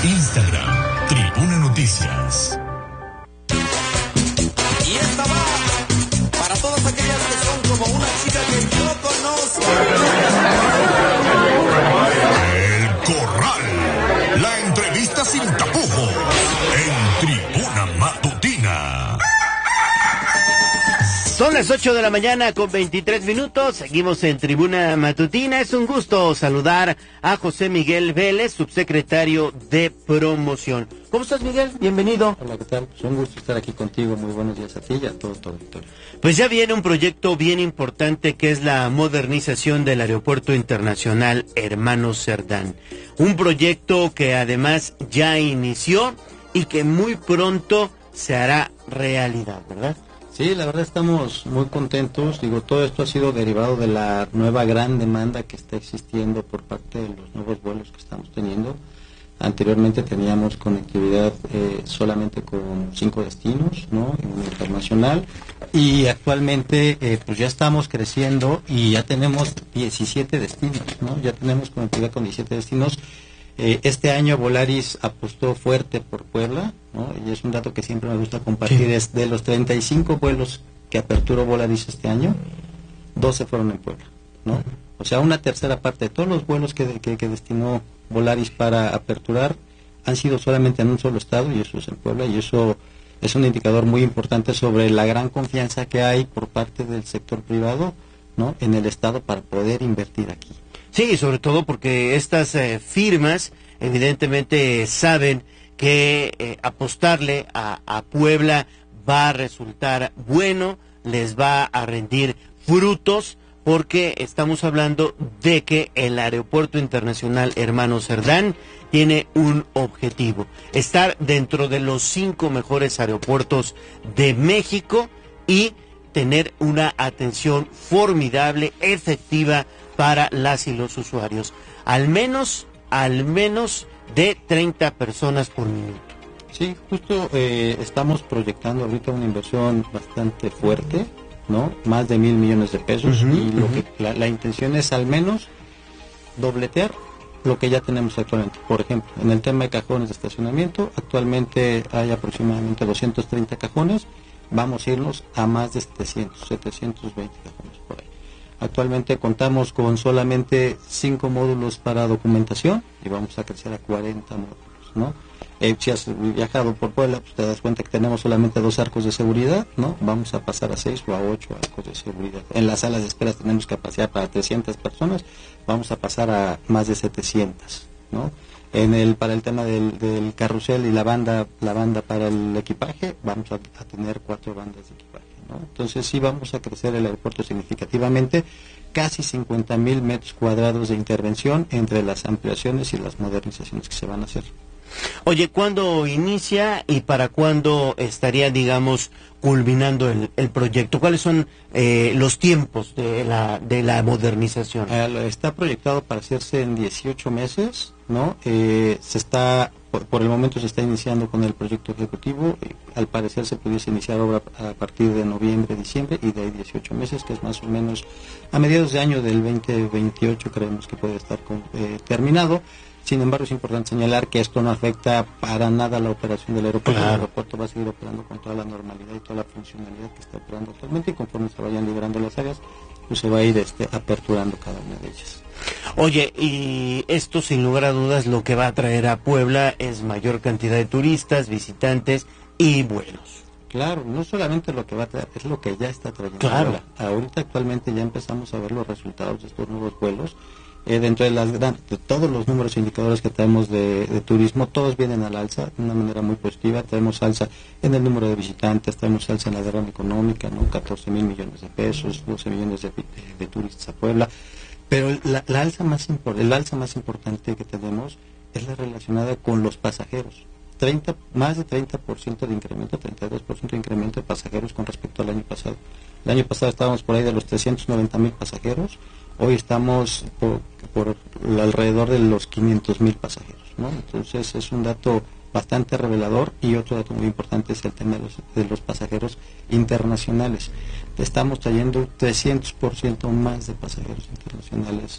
Instagram, Tribuna Noticias. Y esta va para todas aquellas que son como una chica que yo conozco. El Corral. La entrevista sin tapujos. En Tribuna Matutina. Son las 8 de la mañana con 23 minutos. Seguimos en Tribuna Matutina. Es un gusto saludar a José Miguel Vélez, subsecretario de Promoción. ¿Cómo estás, Miguel? Bienvenido. Hola, ¿qué tal? Pues un gusto estar aquí contigo. Muy buenos días a ti y a todo tu auditorio. Pues ya viene un proyecto bien importante que es la modernización del Aeropuerto Internacional Hermanos Cerdán. Un proyecto que además ya inició y que muy pronto se hará realidad, ¿verdad? Sí, la verdad estamos muy contentos. Digo, todo esto ha sido derivado de la nueva gran demanda que está existiendo por parte de los nuevos vuelos que estamos teniendo. Anteriormente teníamos conectividad solamente con 5 destinos, ¿no? En un internacional. Y actualmente pues ya estamos creciendo y ya tenemos 17 destinos, ¿no? Ya tenemos conectividad con 17 destinos. Este año Volaris apostó fuerte por Puebla, ¿no? Y es un dato que siempre me gusta compartir, sí. Es de los 35 vuelos que aperturó Volaris este año, 12 fueron en Puebla, ¿no? O sea, una tercera parte de todos los vuelos que destinó Volaris para aperturar han sido solamente en un solo estado, y eso es en Puebla, y eso es un indicador muy importante sobre la gran confianza que hay por parte del sector privado, ¿no? En el estado para poder invertir aquí. Sí, sobre todo porque estas firmas evidentemente saben que apostarle a Puebla va a resultar bueno, les va a rendir frutos, porque estamos hablando de que el Aeropuerto Internacional Hermanos Cerdán tiene un objetivo: estar dentro de los 5 mejores aeropuertos de México y tener una atención formidable, efectiva para las y los usuarios. Al menos de 30 personas por minuto. Sí, justo estamos proyectando ahorita una inversión bastante fuerte, ¿no? Más de 1,000 millones de pesos, y lo que la intención es al menos dobletear lo que ya tenemos actualmente. Por ejemplo, en el tema de cajones de estacionamiento, actualmente hay aproximadamente 230 cajones, vamos a irnos a más de 720 cajones por ahí. Actualmente contamos con solamente 5 módulos para documentación y vamos a crecer a 40 módulos, ¿no? Si has viajado por Puebla, pues te das cuenta que tenemos solamente 2 arcos de seguridad, ¿no? Vamos a pasar a 6 o a 8 arcos de seguridad. En las salas de espera tenemos capacidad para 300 personas, vamos a pasar a más de 700, ¿no? Para el tema del carrusel y la banda para el equipaje, vamos a tener 4 bandas de equipaje, ¿no? Entonces sí vamos a crecer el aeropuerto significativamente, casi 50,000 metros cuadrados de intervención entre las ampliaciones y las modernizaciones que se van a hacer. Oye, ¿cuándo inicia y para cuándo estaría, digamos, culminando el proyecto? ¿Cuáles son los tiempos de la modernización? Está proyectado para hacerse en 18 meses, ¿no? Por el momento se está iniciando con el proyecto ejecutivo. Al parecer se pudiese iniciar obra a partir de noviembre, diciembre, y de ahí 18 meses, que es más o menos a mediados de año del 2028 creemos que puede estar terminado. Sin embargo, es importante señalar que esto no afecta para nada la operación del aeropuerto. Claro. El aeropuerto va a seguir operando con toda la normalidad y toda la funcionalidad que está operando actualmente, y conforme se vayan liberando las áreas, pues se va a ir aperturando cada una de ellas. Oye, y esto sin lugar a dudas lo que va a traer a Puebla es mayor cantidad de turistas, visitantes y vuelos. Claro, no solamente lo que va a traer, es lo que ya está trayendo. Claro. Puebla. Ahorita actualmente ya empezamos a ver los resultados de estos nuevos vuelos. Dentro de todos los números e indicadores que tenemos de turismo, todos vienen al alza de una manera muy positiva. Tenemos alza en el número de visitantes, tenemos alza en la derrama económica, ¿no? 14,000 millones de pesos, 12 millones de turistas a Puebla. Pero el alza más importante que tenemos es la relacionada con los pasajeros. Más de 30% de incremento, 32% de incremento de pasajeros con respecto al año pasado. El año pasado estábamos por ahí de los 390,000 pasajeros. Hoy estamos por alrededor de los 500,000 pasajeros, ¿no? Entonces es un dato bastante revelador. Y otro dato muy importante es el tema de los pasajeros internacionales. Estamos trayendo 300% más de pasajeros internacionales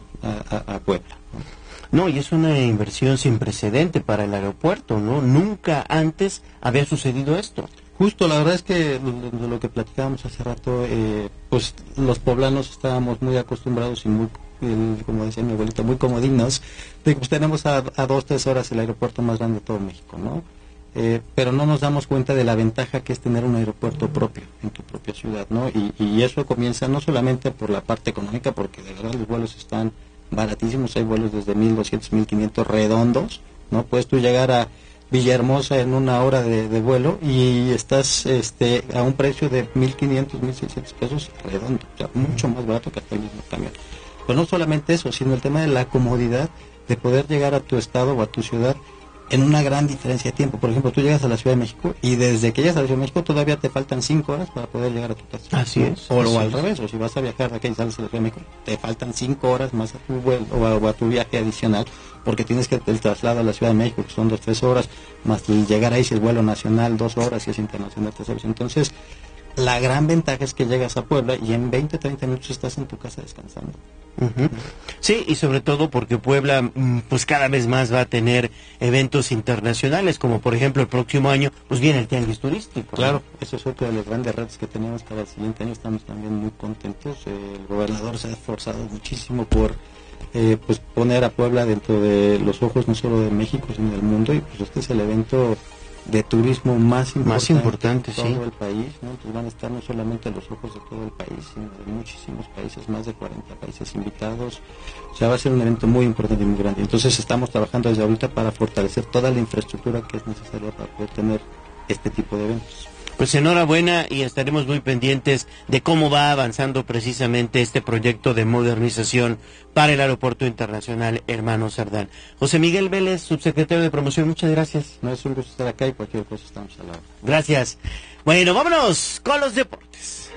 a Puebla, ¿no? Y es una inversión sin precedente para el aeropuerto, ¿no? Nunca antes había sucedido esto. Justo, la verdad es que de lo que platicábamos hace rato, pues los poblanos estábamos muy acostumbrados y muy, como decía mi abuelita, muy comodinos, de que pues tenemos a 2-3 horas el aeropuerto más grande de todo México, ¿no? Pero no nos damos cuenta de la ventaja que es tener un aeropuerto propio en tu propia ciudad, ¿no? Y eso comienza no solamente por la parte económica, porque de verdad los vuelos están baratísimos, hay vuelos desde 1,200, 1,500 redondos, ¿no? Puedes tú llegar a Villahermosa en 1 hora de vuelo y estás a un precio de 1,500, 1,600 pesos redondo, o sea, mucho más barato que hasta el mismo camión. Pues no solamente eso, sino el tema de la comodidad de poder llegar a tu estado o a tu ciudad en una gran diferencia de tiempo. Por ejemplo, tú llegas a la Ciudad de México y desde que llegas a la Ciudad de México todavía te faltan 5 horas para poder llegar a tu casa. Así es. O al revés, o si vas a viajar de aquí y sales a la Ciudad de México, te faltan 5 horas más a tu vuelo o a tu viaje adicional, porque tienes que el traslado a la Ciudad de México, que son 2-3 horas, más llegar ahí si es vuelo nacional 2 horas, si es internacional 3 horas. Entonces, la gran ventaja es que llegas a Puebla y en 20-30 minutos estás en tu casa descansando. Uh-huh. Sí, y sobre todo porque Puebla pues cada vez más va a tener eventos internacionales, como por ejemplo el próximo año pues viene el Tianguis Turístico. Claro, ¿no? Eso es otro de los grandes retos que tenemos para el siguiente año. Estamos también muy contentos. El gobernador se ha esforzado muchísimo por pues poner a Puebla dentro de los ojos no solo de México sino del mundo, y pues este es el evento de turismo más importante de todo sí. el país, ¿no? Entonces van a estar no solamente los ojos de todo el país, sino de muchísimos países, más de 40 países invitados. O sea, va a ser un evento muy importante y muy grande. Entonces estamos trabajando desde ahorita para fortalecer toda la infraestructura que es necesaria para poder tener este tipo de eventos. Pues enhorabuena, y estaremos muy pendientes de cómo va avanzando precisamente este proyecto de modernización para el Aeropuerto Internacional Hermano Cerdán. José Miguel Vélez, subsecretario de Promoción, muchas gracias. No, es un gusto estar acá y cualquier cosa estamos al lado. Gracias. Bueno, vámonos con los deportes.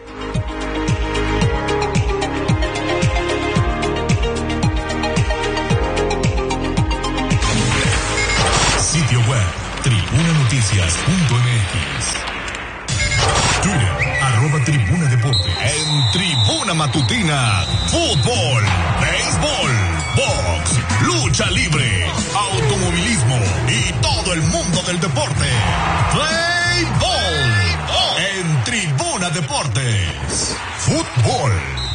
Sitio web, tribunanoticias.mx. Twitter, @Tribuna Deportes. En Tribuna Matutina, fútbol, béisbol, box, lucha libre, automovilismo y todo el mundo del deporte. Play Ball. En Tribuna Deportes. Fútbol.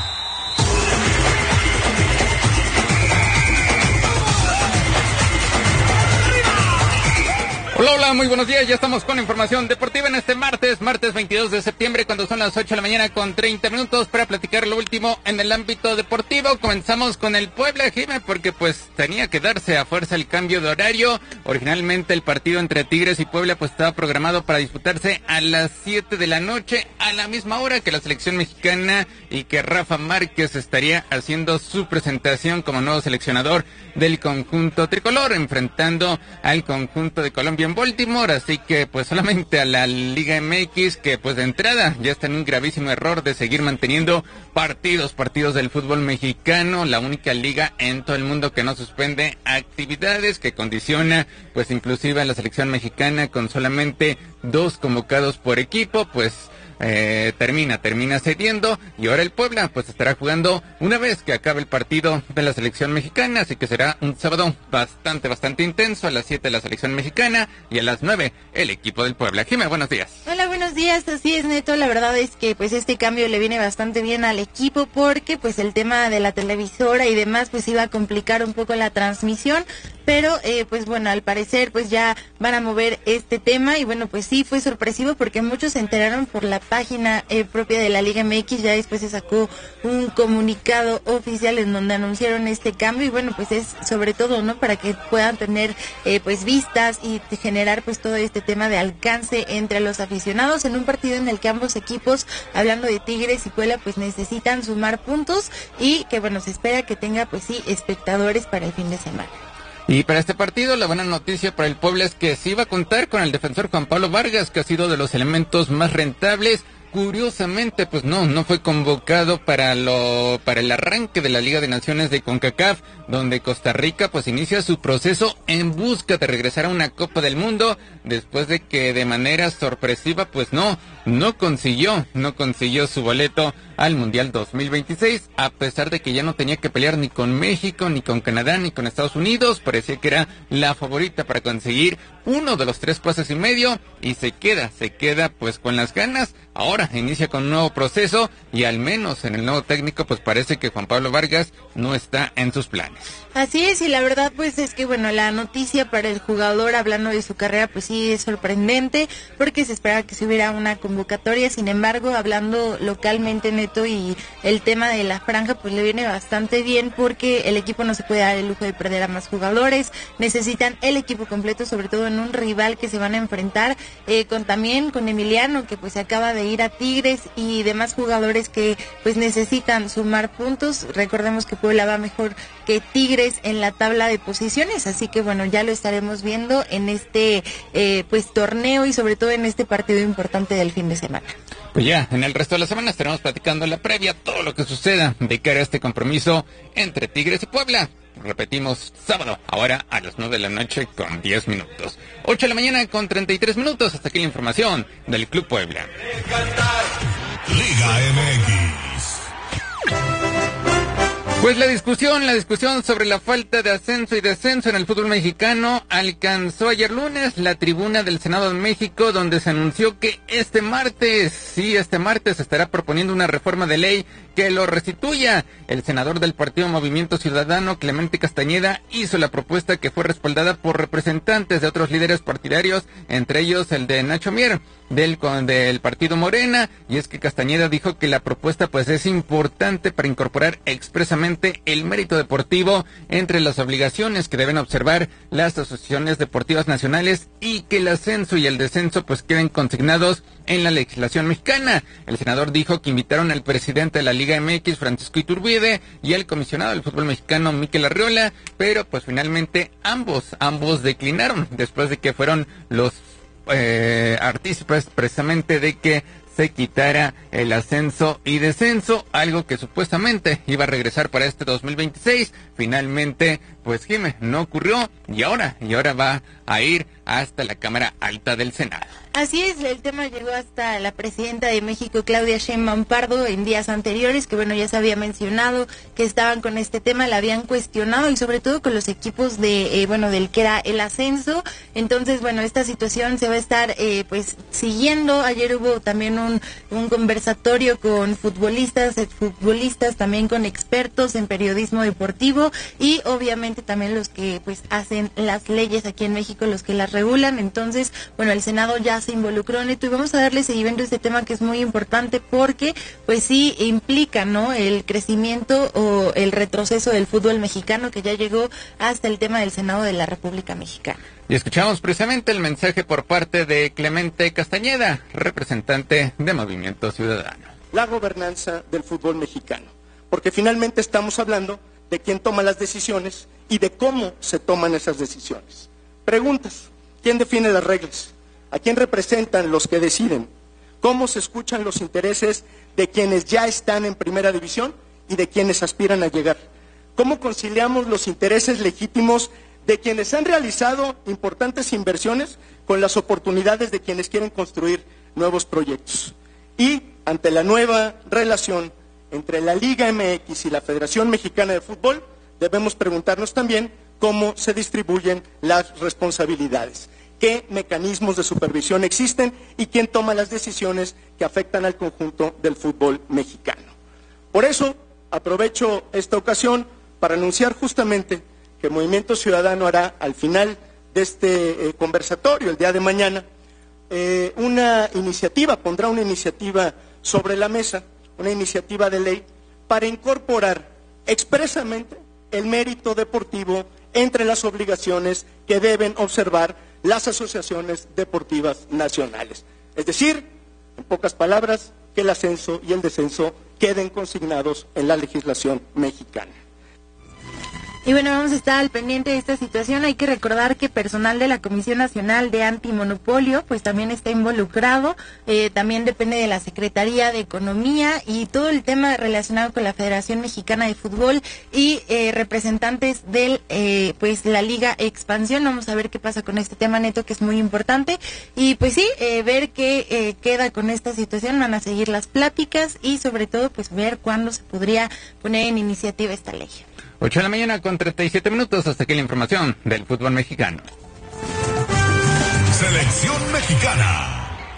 Hola, hola, muy buenos días, ya estamos con información deportiva en este martes 22 de septiembre, cuando son las 8 de la mañana con 30 minutos para platicar lo último en el ámbito deportivo. Comenzamos con el Puebla, Jime, porque pues tenía que darse a fuerza el cambio de horario. Originalmente el partido entre Tigres y Puebla pues estaba programado para disputarse a las 7 de la noche, a la misma hora que la selección mexicana, y que Rafa Márquez estaría haciendo su presentación como nuevo seleccionador del conjunto tricolor, enfrentando al conjunto de Colombia en Baltimore. Así que pues solamente a la Liga MX, que pues de entrada ya está en un gravísimo error de seguir manteniendo partidos del fútbol mexicano, la única liga en todo el mundo que no suspende actividades, que condiciona pues inclusive a la selección mexicana con solamente 2 convocados por equipo, pues termina cediendo, y ahora el Puebla pues estará jugando una vez que acabe el partido de la selección mexicana, así que será un sábado bastante intenso. A las 7 la selección mexicana y a las 9 el equipo del Puebla. Jimé, buenos días. Hola, buenos días, así es, Neto. La verdad es que pues este cambio le viene bastante bien al equipo, porque pues el tema de la televisora y demás pues iba a complicar un poco la transmisión, pero pues bueno, al parecer pues ya van a mover este tema, y bueno, pues sí fue sorpresivo porque muchos se enteraron por la página propia de la Liga MX. Ya después se sacó un comunicado oficial en donde anunciaron este cambio, y bueno, pues es sobre todo, ¿no?, para que puedan tener pues vistas y generar pues todo este tema de alcance entre los aficionados en un partido en el que ambos equipos, hablando de Tigres y Puebla, pues necesitan sumar puntos, y que bueno, se espera que tenga pues sí espectadores para el fin de semana. Y para este partido, la buena noticia para el Puebla es que sí va a contar con el defensor Juan Pablo Vargas, que ha sido de los elementos más rentables curiosamente, pues no fue convocado para el arranque de la Liga de Naciones de CONCACAF, donde Costa Rica pues inicia su proceso en busca de regresar a una Copa del Mundo, después de que de manera sorpresiva pues no consiguió su boleto al Mundial 2026, a pesar de que ya no tenía que pelear ni con México, ni con Canadá, ni con Estados Unidos. Parecía que era la favorita para conseguir uno de los 3 pases y medio, y se queda pues con las ganas. Ahora inicia con un nuevo proceso, y al menos en el nuevo técnico pues parece que Juan Pablo Vargas no está en sus planes. Así es, y la verdad pues es que bueno, la noticia para el jugador, hablando de su carrera, pues sí es sorprendente, porque se esperaba que se hubiera una convocatoria. Sin embargo, hablando localmente, Neto, y el tema de la franja pues le viene bastante bien, porque el equipo no se puede dar el lujo de perder a más jugadores, necesitan el equipo completo, sobre todo en un rival que se van a enfrentar con Emiliano, que pues acaba de ir a Tigres, y demás jugadores que pues necesitan sumar puntos. Recordemos que Puebla va mejor que Tigres en la tabla de posiciones, así que bueno, ya lo estaremos viendo en este pues torneo, y sobre todo en este partido importante del fin de semana. Pues ya, en el resto de la semana estaremos platicando la previa, todo lo que suceda de cara a este compromiso entre Tigres y Puebla. Repetimos, sábado, ahora a las 9 de la noche con 10 minutos. 8 de la mañana con 33 minutos. Hasta aquí la información del Club Puebla. Liga MX. Pues la discusión sobre la falta de ascenso y descenso en el fútbol mexicano alcanzó ayer lunes la tribuna del Senado de México, donde se anunció que este martes se estará proponiendo una reforma de ley que lo restituya. El senador del Partido Movimiento Ciudadano, Clemente Castañeda, hizo la propuesta, que fue respaldada por representantes de otros líderes partidarios, entre ellos el de Nacho Mier, del Partido Morena, y es que Castañeda dijo que la propuesta pues es importante para incorporar expresamente el mérito deportivo entre las obligaciones que deben observar las asociaciones deportivas nacionales, y que el ascenso y el descenso pues queden consignados en la legislación mexicana. El senador dijo que invitaron al presidente de la Liga MX, Francisco Iturbide, y al comisionado del fútbol mexicano, Mikel Arriola, pero pues finalmente ambos declinaron, después de que fueron los artífices precisamente de que se quitara el ascenso y descenso, algo que supuestamente iba a regresar para este 2026. Finalmente, pues Jimé, no ocurrió, y ahora va a ir hasta la Cámara Alta del Senado. Así es, el tema llegó hasta la presidenta de México, Claudia Sheinbaum Pardo, en días anteriores, que bueno, ya se había mencionado que estaban con este tema, la habían cuestionado, y sobre todo con los equipos del que era el ascenso. Entonces, bueno, esta situación se va a estar pues siguiendo. Ayer hubo también un conversatorio con futbolistas, exfutbolistas, también con expertos en periodismo deportivo, y obviamente también los que pues hacen las leyes aquí en México, los que las regulan. Entonces, bueno, el Senado ya se involucró en esto, y vamos a darle seguimiento a este tema, que es muy importante, porque pues sí implica, ¿no?, el crecimiento o el retroceso del fútbol mexicano, que ya llegó hasta el tema del Senado de la República Mexicana. Y escuchamos precisamente el mensaje por parte de Clemente Castañeda, representante de Movimiento Ciudadano. La gobernanza del fútbol mexicano, porque finalmente estamos hablando de quién toma las decisiones y de cómo se toman esas decisiones. Preguntas: ¿quién define las reglas? ¿A quién representan los que deciden? ¿Cómo se escuchan los intereses de quienes ya están en primera división y de quienes aspiran a llegar? ¿Cómo conciliamos los intereses legítimos de quienes han realizado importantes inversiones con las oportunidades de quienes quieren construir nuevos proyectos? Y ante la nueva relación entre la Liga MX y la Federación Mexicana de Fútbol, debemos preguntarnos también cómo se distribuyen las responsabilidades, qué mecanismos de supervisión existen y quién toma las decisiones que afectan al conjunto del fútbol mexicano. Por eso, aprovecho esta ocasión para anunciar justamente que Movimiento Ciudadano hará al final de este conversatorio, el día de mañana, pondrá una iniciativa sobre la mesa, una iniciativa de ley para incorporar expresamente el mérito deportivo entre las obligaciones que deben observar las asociaciones deportivas nacionales. Es decir, en pocas palabras, que el ascenso y el descenso queden consignados en la legislación mexicana. Y bueno, vamos a estar al pendiente de esta situación. Hay que recordar que personal de la Comisión Nacional de Antimonopolio pues también está involucrado, también depende de la Secretaría de Economía y todo el tema relacionado con la Federación Mexicana de Fútbol y representantes del pues la Liga Expansión. Vamos a ver qué pasa con este tema, Neto, que es muy importante. Y pues sí, ver qué queda con esta situación. Van a seguir las pláticas y sobre todo pues ver cuándo se podría poner en iniciativa esta ley. 8 de la mañana con 37 minutos, hasta aquí la información del fútbol mexicano. Selección mexicana.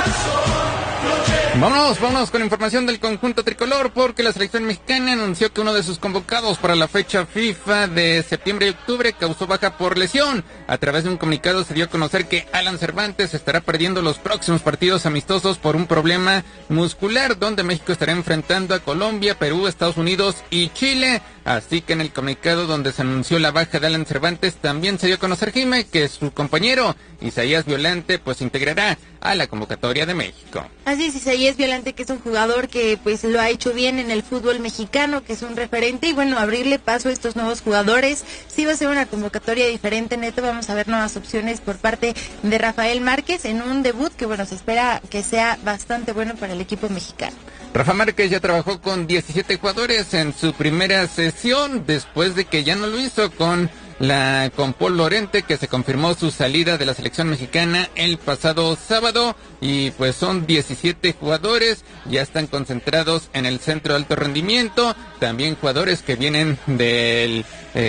Vámonos con información del conjunto tricolor, porque la selección mexicana anunció que uno de sus convocados para la fecha FIFA de septiembre y octubre causó baja por lesión. A través de un comunicado se dio a conocer que Alan Cervantes estará perdiendo los próximos partidos amistosos por un problema muscular, donde México estará enfrentando a Colombia, Perú, Estados Unidos y Chile. Así que en el comunicado donde se anunció la baja de Alan Cervantes también se dio a conocer, Jime, que su compañero Isaías Violante pues integrará a la convocatoria de México. Así es, Isaías Violante, que es un jugador que pues lo ha hecho bien en el fútbol mexicano, que es un referente, y bueno, abrirle paso a estos nuevos jugadores, sí va a ser una convocatoria diferente, Neto. Vamos a ver nuevas opciones por parte de Rafael Márquez en un debut que bueno, se espera que sea bastante bueno para el equipo mexicano. Rafa Márquez ya trabajó con 17 jugadores en su primera sesión, después de que ya no lo hizo con Paul Lorente, que se confirmó su salida de la selección mexicana el pasado sábado, y pues son 17 jugadores, ya están concentrados en el centro de alto rendimiento, también jugadores que vienen del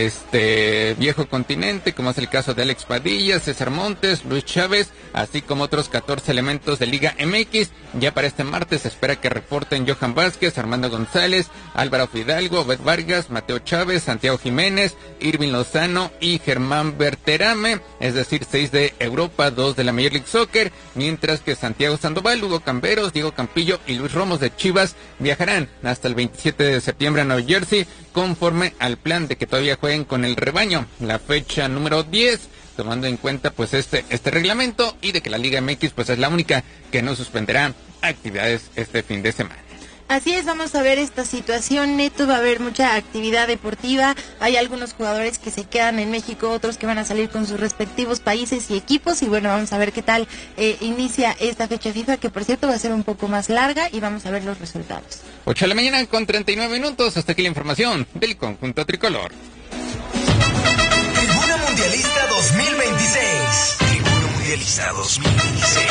viejo continente, como es el caso de Alex Padilla, César Montes, Luis Chávez, así como otros 14 elementos de Liga MX. Ya para este martes se espera que reporten Johan Vázquez, Armando González, Álvaro Fidalgo, Obed Vargas, Mateo Chávez, Santiago Jiménez, Irving Lozano y Germán Berterame, es decir, 6 de Europa, 2 de la Major League Soccer, mientras que Santiago Sandoval, Hugo Camberos, Diego Campillo y Luis Romos de Chivas viajarán hasta el 27 de septiembre a Nueva Jersey, conforme al plan de que todavía jueguen con el rebaño la fecha número 10, tomando en cuenta pues este reglamento, y de que la Liga MX pues es la única que no suspenderá actividades este fin de semana. Así es, vamos a ver esta situación, Neto. Va a haber mucha actividad deportiva. Hay algunos jugadores que se quedan en México, otros que van a salir con sus respectivos países y equipos. Y bueno, vamos a ver qué tal inicia esta fecha FIFA, que por cierto va a ser un poco más larga, y vamos a ver los resultados. 8 de la mañana con 39 minutos. Hasta aquí la información del conjunto tricolor. Tribuna Mundialista 2026. Tribuna Mundialista 2026.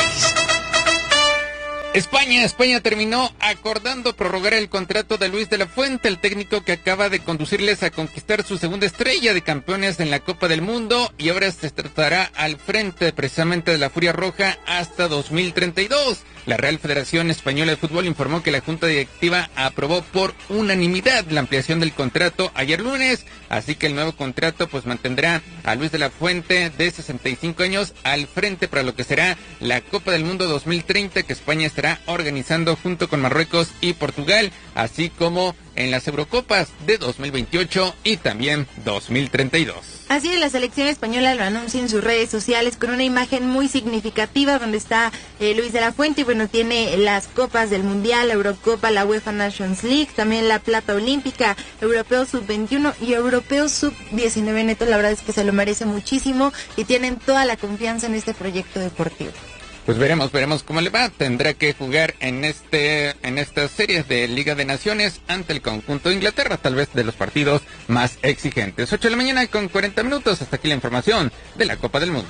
España terminó acordando prorrogar el contrato de Luis de la Fuente, el técnico que acaba de conducirles a conquistar su segunda estrella de campeones en la Copa del Mundo, y ahora se tratará al frente precisamente de la Furia Roja hasta 2032. La Real Federación Española de Fútbol informó que la Junta Directiva aprobó por unanimidad la ampliación del contrato ayer lunes, así que el nuevo contrato pues mantendrá a Luis de la Fuente, de 65 años, al frente para lo que será la Copa del Mundo 2030, que España estará organizando junto con Marruecos y Portugal, así como en las Eurocopas de 2028 y también 2032. Así es, la selección española lo anuncia en sus redes sociales con una imagen muy significativa donde está Luis de la Fuente, y bueno, tiene las copas del Mundial, la Eurocopa, la UEFA Nations League, también la plata olímpica, Europeo Sub-21 y Europeo Sub-19. Neto, la verdad es que se lo merece muchísimo y tienen toda la confianza en este proyecto deportivo. Pues veremos cómo le va. Tendrá que jugar en estas series de Liga de Naciones ante el conjunto de Inglaterra, tal vez de los partidos más exigentes. 8 de la mañana con 40 minutos. Hasta aquí la información de la Copa del Mundo.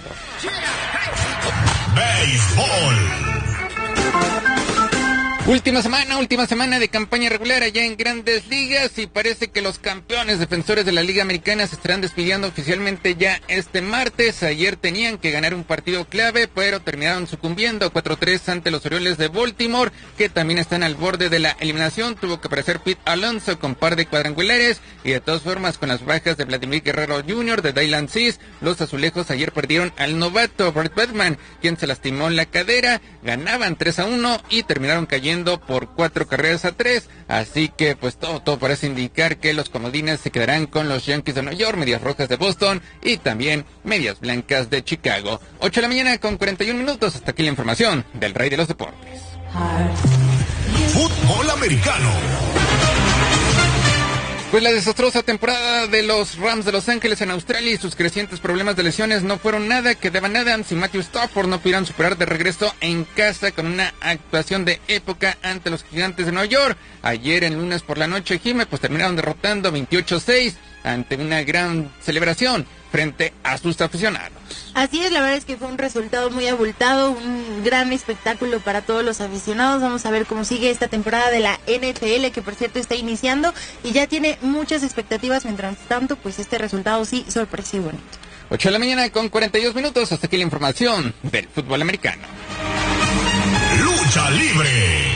Béisbol. Última semana de campaña regular allá en Grandes Ligas, y parece que los campeones defensores de la Liga Americana se estarán despidiendo oficialmente ya este martes. Ayer tenían que ganar un partido clave, pero terminaron sucumbiendo 4-3 ante los Orioles de Baltimore, que también están al borde de la eliminación. Tuvo que aparecer Pete Alonso con par de cuadrangulares, y de todas formas, con las bajas de Vladimir Guerrero Jr., de Dylan Cease, los azulejos ayer perdieron al novato Brett Bateman, quien se lastimó la cadera. Ganaban 3-1 y terminaron cayendo por 4-3, así que pues todo parece indicar que los comodines se quedarán con los Yankees de Nueva York, Medias Rojas de Boston y también Medias Blancas de Chicago. 8 de la mañana con 41 minutos, hasta aquí la información del Rey de los Deportes. Fútbol americano. Pues la desastrosa temporada de los Rams de Los Ángeles en Australia y sus crecientes problemas de lesiones no fueron nada que Devon Adams y Matthew Stafford no pudieran superar de regreso en casa con una actuación de época ante los Gigantes de Nueva York. Ayer, en lunes por la noche, Jime, pues terminaron derrotando 28-6 ante una gran celebración frente a sus aficionados. Así es, la verdad es que fue un resultado muy abultado, un gran espectáculo para todos los aficionados. Vamos a ver cómo sigue esta temporada de la NFL, que por cierto está iniciando y ya tiene muchas expectativas. Mientras tanto, pues este resultado sí sorpresivo y bonito. 8 de la mañana con 42 minutos, hasta aquí la información del fútbol americano. Lucha libre.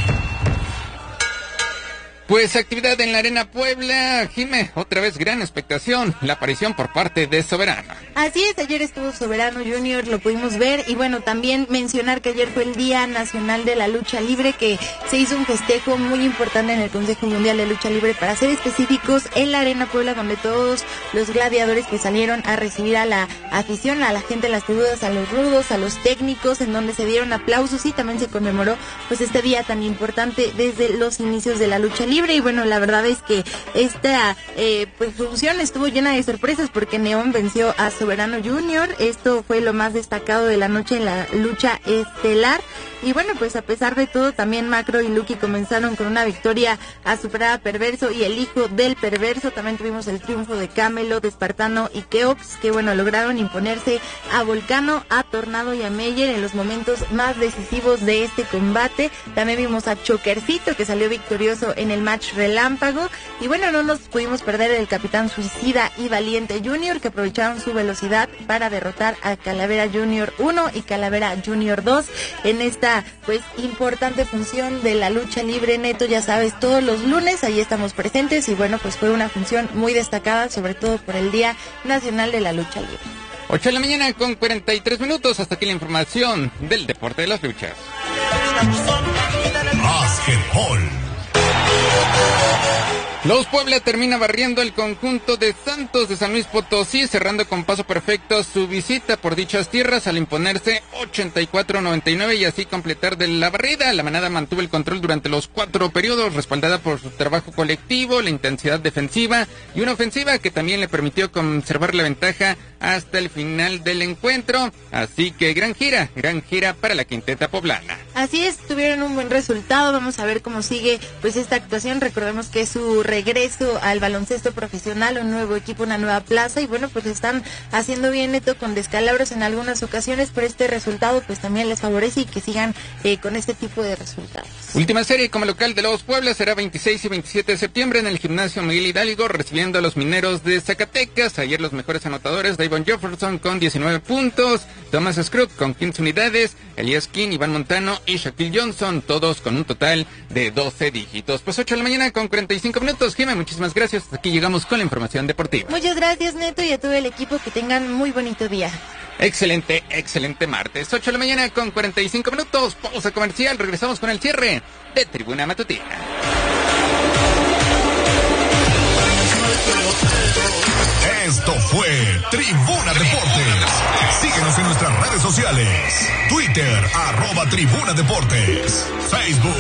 Pues actividad en la Arena Puebla, Jime, otra vez gran expectación, la aparición por parte de Soberano. Así es, ayer estuvo Soberano Junior, lo pudimos ver, y bueno, también mencionar que ayer fue el Día Nacional de la Lucha Libre, que se hizo un festejo muy importante en el Consejo Mundial de Lucha Libre, para ser específicos, en la Arena Puebla, donde todos los gladiadores que salieron a recibir a la afición, a la gente en las tribunas, a los rudos, a los técnicos, en donde se dieron aplausos y también se conmemoró pues este día tan importante desde los inicios de la lucha libre. Y bueno, la verdad es que esta pues función estuvo llena de sorpresas, porque Neón venció a Soberano Junior. Esto fue lo más destacado de la noche en la lucha estelar. Y bueno, pues a pesar de todo, también Macro y Lucky comenzaron con una victoria a superar a Perverso y el hijo del Perverso. También tuvimos el triunfo de Camelot, de Espartano y Keops, que bueno, lograron imponerse a Volcano, a Tornado y a Meyer en los momentos más decisivos de este combate. También vimos a Chokercito, que salió victorioso en el match relámpago. Y bueno, no nos pudimos perder el Capitán Suicida y Valiente Junior, que aprovecharon su velocidad para derrotar a Calavera Junior 1 y Calavera Junior 2 en esta pues importante función de la lucha libre. Neto, ya sabes, todos los lunes ahí estamos presentes, y bueno, pues fue una función muy destacada, sobre todo por el Día Nacional de la Lucha Libre. 8 de la mañana con 43 minutos, hasta aquí la información del deporte de las luchas. Básquetbol. Los Puebla termina barriendo el conjunto de Santos de San Luis Potosí, cerrando con paso perfecto su visita por dichas tierras al imponerse 84-99 y así completar de la barrida. La manada mantuvo el control durante los 4 periodos, respaldada por su trabajo colectivo, la intensidad defensiva y una ofensiva que también le permitió conservar la ventaja hasta el final del encuentro. Así que gran gira para la quinteta poblana. Así es, tuvieron un buen resultado. Vamos a ver cómo sigue pues esta actuación. Recordemos que es su regreso al baloncesto profesional, un nuevo equipo, una nueva plaza, y bueno, pues están haciendo bien, Neto, con descalabros en algunas ocasiones, pero este resultado pues también les favorece, y que sigan con este tipo de resultados. Última serie como local de los Puebla será 26 y 27 de septiembre en el Gimnasio Miguel Hidalgo, recibiendo a los Mineros de Zacatecas. Ayer los mejores anotadores, Davon Jefferson con 19 puntos, Thomas Scrub con 15 unidades, Elias King, Iván Montano y Shaquille Johnson, todos con un total de 12 dígitos. Pues 8 de la mañana con 45 minutos. Jimé, muchísimas gracias. Hasta aquí llegamos con la información deportiva. Muchas gracias, Neto, y a todo el equipo, que tengan muy bonito día. Excelente martes. 8 de la mañana con 45 minutos. Pausa comercial. Regresamos con el cierre de Tribuna Matutina. Esto fue Tribuna Deportes. Síguenos en nuestras redes sociales. Twitter, @Tribuna Deportes. Facebook.